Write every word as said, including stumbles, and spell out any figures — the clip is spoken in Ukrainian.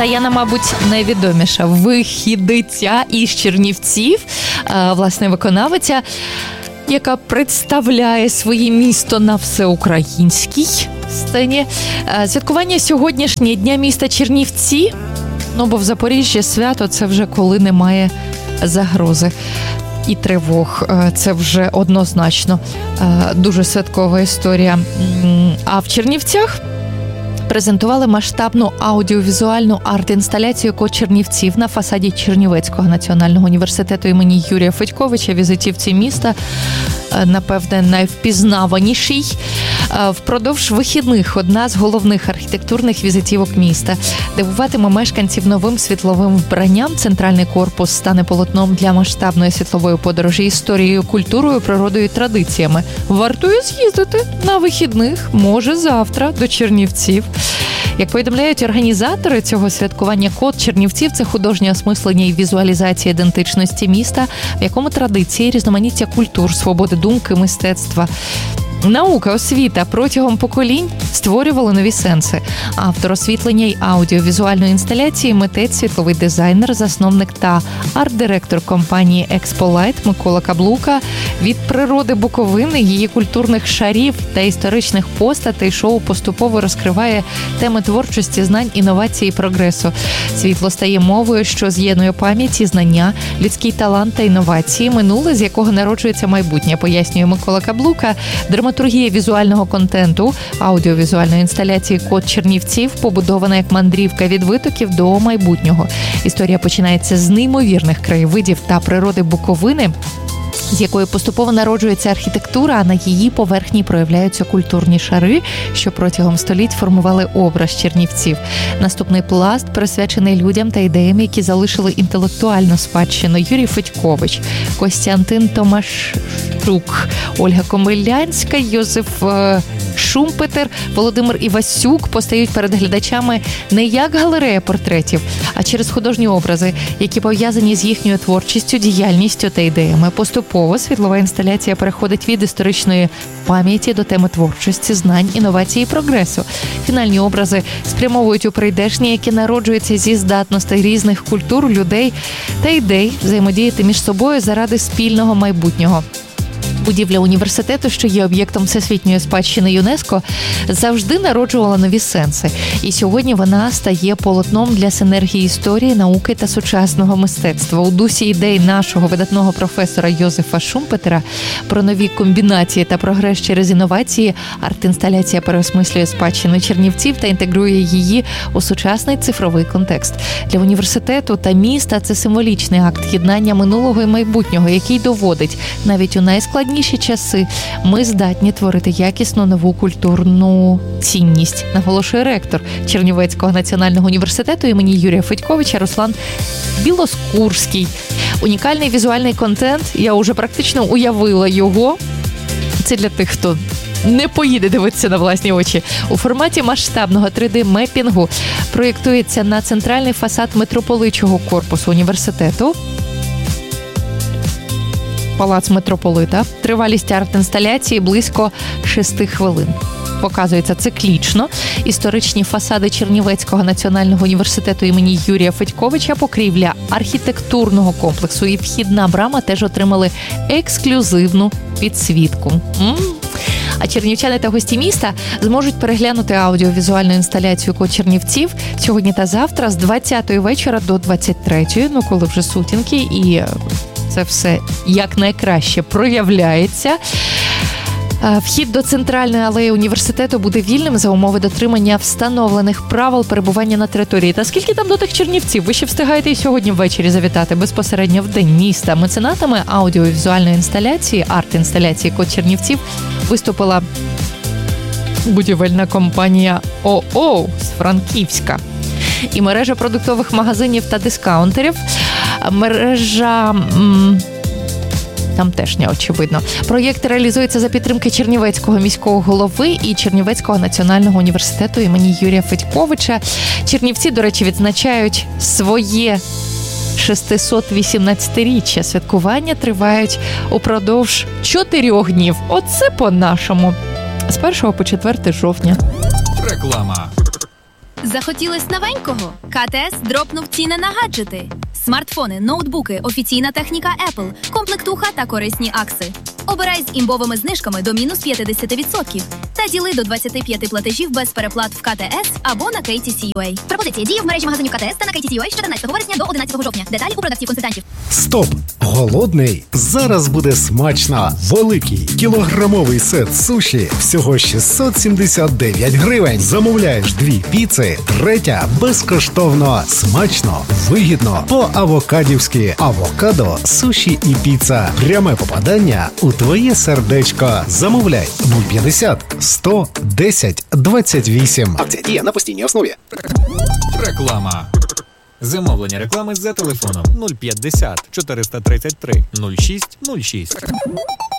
Та Яна, мабуть, найвідоміша вихідиця із Чернівців, власне, виконавиця, яка представляє своє місто на всеукраїнській сцені. Святкування сьогоднішнє Дня міста Чернівці, ну, бо в Запоріжжі свято – це вже коли немає загрози і тривог. Це вже однозначно дуже святкова історія. А в Чернівцях презентували масштабну аудіовізуальну арт-інсталяцію «Код Чернівців» на фасаді Чернівецького національного університету імені Юрія Федьковича. Візитівці міста, напевне, найвпізнаваніший. Впродовж вихідних одна з головних архітектурних візитівок міста. Дивуватиме мешканців новим світловим вбранням. Центральний корпус стане полотном для масштабної світлової подорожі історією, культурою, природою і традиціями. Вартує з'їздити на вихідних, може завтра, до Чернівців. Як повідомляють організатори цього святкування, «Код Чернівців» – це художнє осмислення і візуалізація ідентичності міста, в якому традиції, різноманіття культур, свободи думки, мистецтва, наука, освіта протягом поколінь створювали нові сенси. Автор освітлення й аудіовізуальної інсталяції – митець, світловий дизайнер, засновник та арт-директор компанії «Експолайт» Микола Каблука. Від природи Буковини, її культурних шарів та історичних постатей шоу поступово розкриває теми творчості, знань, інновацій і прогресу. Світло стає мовою, що з'єднує пам'ять і знання, людський талант та інновації, минуле, з якого народжується майбутнє, пояснює Микола Каблука. Драматургія візуального контенту, аудіовізуальної інсталяції «Код Чернівців» побудована як мандрівка від витоків до майбутнього. Історія починається з неймовірних краєвидів та природи Буковини, з якої поступово народжується архітектура, а на її поверхні проявляються культурні шари, що протягом століть формували образ чернівців. Наступний пласт присвячений людям та ідеям, які залишили інтелектуальну спадщину. Юрій Федькович, Костянтин Томашчук, Ольга Комилянська, Йозеф Шумпетер, Володимир Івасюк постають перед глядачами не як галерея портретів, а через художні образи, які пов'язані з їхньою творчістю, діяльністю та ідеями. Поступово світлова інсталяція переходить від історичної пам'яті до теми творчості, знань, інновацій і прогресу. Фінальні образи спрямовують у прийдешнє, які народжуються зі здатностей різних культур, людей та ідей взаємодіяти між собою заради спільного майбутнього. Будівля університету, що є об'єктом всесвітньої спадщини ЮНЕСКО, завжди народжувала нові сенси. І сьогодні вона стає полотном для синергії історії, науки та сучасного мистецтва. У дусі ідей нашого видатного професора Йозефа Шумпетера про нові комбінації та прогрес через інновації арт-інсталяція переосмислює спадщину Чернівців та інтегрує її у сучасний цифровий контекст. Для університету та міста це символічний акт єднання минулого і майбутнього, який доводить, навіть у найскладніші Ніші часи ми здатні творити якісну нову культурну цінність, наголошує ректор Чернівецького національного університету імені Юрія Федьковича Руслан Білоскурський. Унікальний візуальний контент, я вже практично уявила його. Це для тих, хто не поїде дивитися на власні очі. У форматі масштабного три ді-мепінгу проєктується на центральний фасад митрополичого корпусу університету. Палац митрополита. Тривалість арт-інсталяції близько шести хвилин. Показується циклічно. Історичні фасади Чернівецького національного університету імені Юрія Федьковича, покрівля архітектурного комплексу і вхідна брама теж отримали ексклюзивну підсвітку. М-м. А чернівчани та гості міста зможуть переглянути аудіовізуальну інсталяцію «Код Чернівців» сьогодні та завтра з двадцятої вечора до двадцять третьої, ну коли вже сутінки і це все як найкраще проявляється. Вхід до центральної алеї університету буде вільним за умови дотримання встановлених правил перебування на території. Та скільки там до тих Чернівців? Ви ще встигаєте і сьогодні ввечері завітати безпосередньо в день міста. Меценатами аудіовізуальної інсталяції, арт-інсталяції «Код Чернівців» виступила будівельна компанія ОО з Франківська і мережа продуктових магазинів та дискаунтерів. Мережа... М- Там теж не очевидно. Проєкт реалізується за підтримки Чернівецького міського голови і Чернівецького національного університету імені Юрія Федьковича. Чернівці, до речі, відзначають своє шістсот вісімнадцятиріччя. Святкування тривають упродовж чотирьох днів. Оце по-нашому. З першого по четверте жовтня. Реклама. Захотілось новенького? КТС дропнув ціни на гаджети. Смартфони, ноутбуки, офіційна техніка Apple, комплектуха та корисні акси. Обирай з імбовими знижками до мінус п'ятдесят відсотків та діли до двадцять п'ять платежів без переплат в КТС або на кей ті сі ю ей. Пропозиція діє в мережі магазинів КТС та на кей ті сі ю ей з чотирнадцятого вересня до одинадцятого жовтня. Деталі у продавців-консультантів. Стоп! Голодний? Зараз буде смачно! Великий кілограмовий сет суші всього шістсот сімдесят дев'ять гривень. Замовляєш дві піци, третя безкоштовно. Смачно, вигідно, по-авокадівськи. Авокадо, суші і піца. Пряме попадання у твоє сердечко. Замовляй нуль п'ятдесят сто десять двадцять вісім. Акція діє на постійній основі. Реклама. Замовлення реклами за телефоном нуль п'ятдесят чотириста тридцять три нуль шість нуль шість.